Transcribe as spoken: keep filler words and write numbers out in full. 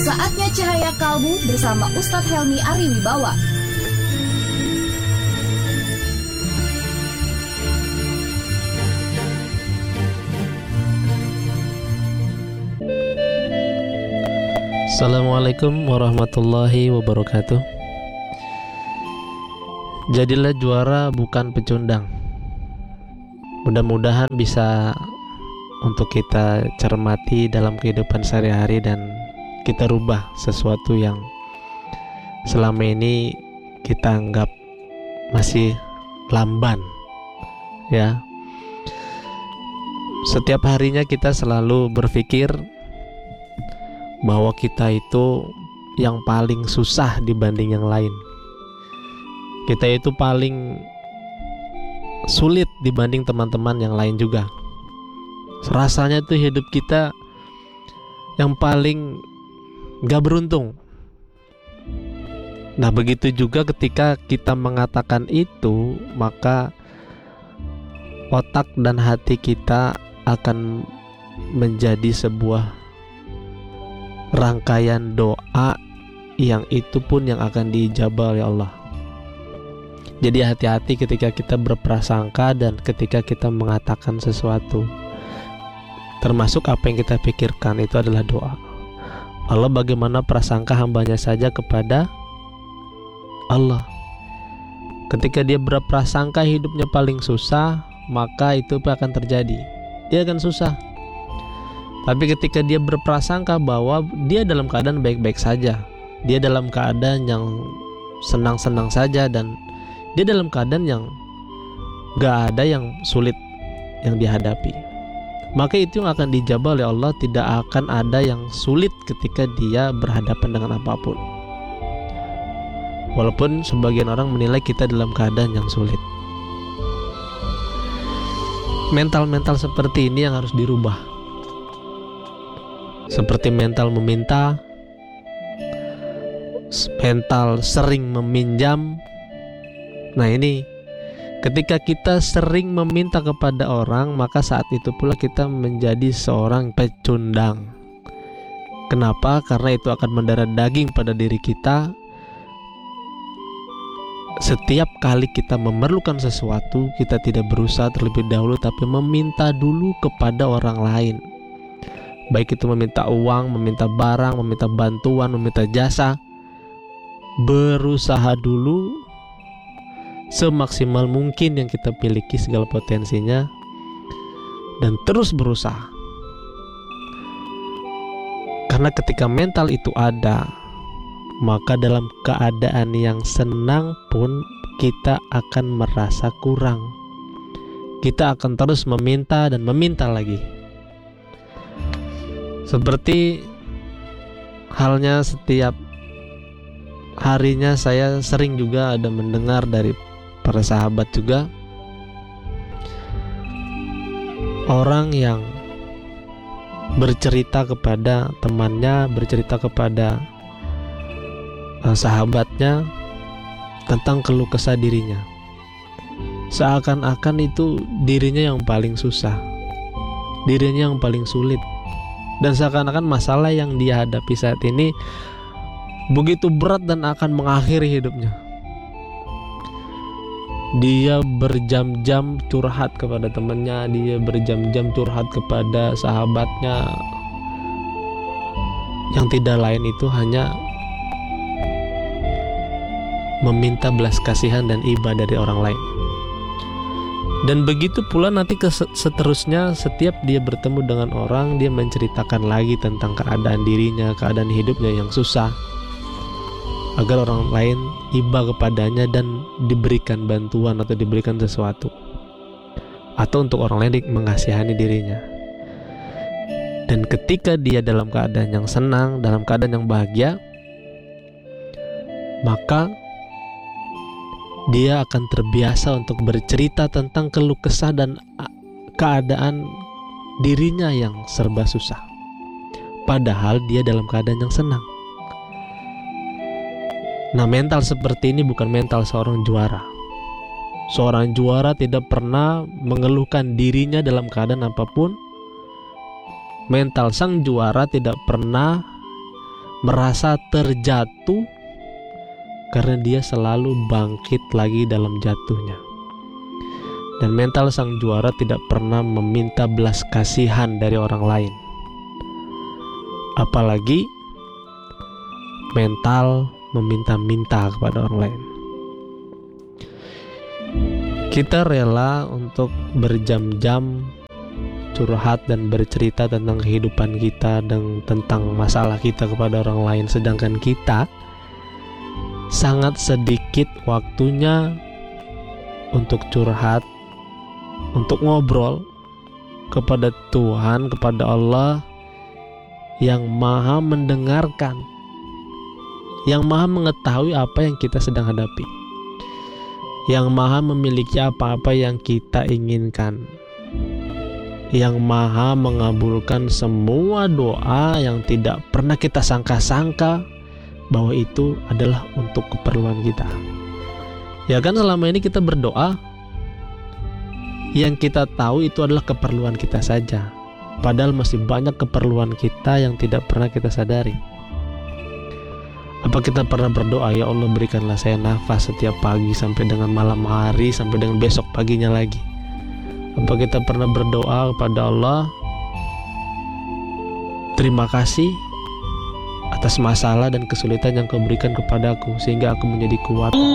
Saatnya Cahaya Kalbu bersama Ustadz Helmi Ariwibawa. Assalamualaikum warahmatullahi wabarakatuh. Jadilah juara, bukan pecundang. Mudah-mudahan bisa untuk kita cermati dalam kehidupan sehari-hari dan kita rubah sesuatu yang selama ini kita anggap masih lamban, ya. Setiap harinya kita selalu berpikir bahwa kita itu yang paling susah dibanding yang lain. Kita itu paling sulit dibanding teman-teman yang lain juga. Rasanya tuh hidup kita yang paling gak beruntung. Nah, begitu juga ketika kita mengatakan itu, maka otak dan hati kita akan menjadi sebuah rangkaian doa yang itu pun yang akan diijabah oleh Allah. Jadi hati-hati ketika kita berprasangka dan ketika kita mengatakan sesuatu, termasuk apa yang kita pikirkan itu adalah doa. Allah bagaimana prasangka hambanya saja kepada Allah. Ketika dia berprasangka hidupnya paling susah, maka itu akan terjadi. Dia akan susah. Tapi ketika dia berprasangka bahwa dia dalam keadaan baik-baik saja, dia dalam keadaan yang senang-senang saja, dan dia dalam keadaan yang gak ada yang sulit yang dihadapi, maka itu yang akan dijabah oleh Allah. Tidak akan ada yang sulit ketika dia berhadapan dengan apapun. Walaupun sebagian orang menilai kita dalam keadaan yang sulit. Mental-mental seperti ini yang harus dirubah. Seperti mental meminta, mental sering meminjam. Nah ini, ketika kita sering meminta kepada orang, maka saat itu pula kita menjadi seorang pecundang. Kenapa? Karena itu akan mendarah daging pada diri kita. Setiap kali kita memerlukan sesuatu, kita tidak berusaha terlebih dahulu, tapi meminta dulu kepada orang lain. Baik itu meminta uang, meminta barang, meminta bantuan, meminta jasa. Berusaha dulu semaksimal mungkin yang kita miliki segala potensinya, dan terus berusaha. Karena ketika mental itu ada, maka dalam keadaan yang senang pun kita akan merasa kurang. Kita akan terus meminta dan meminta lagi. Seperti halnya setiap harinya saya sering juga ada mendengar dari para sahabat juga, orang yang bercerita kepada temannya, bercerita kepada uh, sahabatnya tentang keluh kesah dirinya. Seakan-akan itu dirinya yang paling susah, dirinya yang paling sulit, dan seakan-akan masalah yang dia hadapi saat ini begitu berat dan akan mengakhiri hidupnya. Dia berjam-jam curhat kepada temannya, dia berjam-jam curhat kepada sahabatnya, yang tidak lain itu hanya meminta belas kasihan dan iba dari orang lain. Dan begitu pula nanti seterusnya, setiap dia bertemu dengan orang, dia menceritakan lagi tentang keadaan dirinya, keadaan hidupnya yang susah, agar orang lain iba kepadanya dan diberikan bantuan atau diberikan sesuatu, atau untuk orang lain mengasihani dirinya. Dan ketika dia dalam keadaan yang senang, dalam keadaan yang bahagia, maka dia akan terbiasa untuk bercerita tentang keluh kesah dan keadaan dirinya yang serba susah, padahal dia dalam keadaan yang senang. Nah, mental seperti ini bukan mental seorang juara. Seorang juara tidak pernah mengeluhkan dirinya dalam keadaan apapun. Mental sang juara tidak pernah merasa terjatuh karena dia selalu bangkit lagi dalam jatuhnya. Dan mental sang juara tidak pernah meminta belas kasihan dari orang lain, apalagi mental meminta-minta kepada orang lain. Kita rela untuk berjam-jam curhat dan bercerita tentang kehidupan kita dan tentang masalah kita kepada orang lain, sedangkan kita sangat sedikit waktunya untuk curhat, untuk ngobrol kepada Tuhan, kepada Allah yang maha mendengarkan, yang maha mengetahui apa yang kita sedang hadapi, yang maha memiliki apa-apa yang kita inginkan, yang maha mengabulkan semua doa yang tidak pernah kita sangka-sangka bahwa itu adalah untuk keperluan kita. Ya kan, selama ini kita berdoa, yang kita tahu itu adalah keperluan kita saja, padahal masih banyak keperluan kita yang tidak pernah kita sadari. Apa kita pernah berdoa, ya Allah berikanlah saya nafas setiap pagi sampai dengan malam hari, sampai dengan besok paginya lagi? Apa kita pernah berdoa kepada Allah, terima kasih atas masalah dan kesulitan yang kau berikan kepadaku sehingga aku menjadi kuat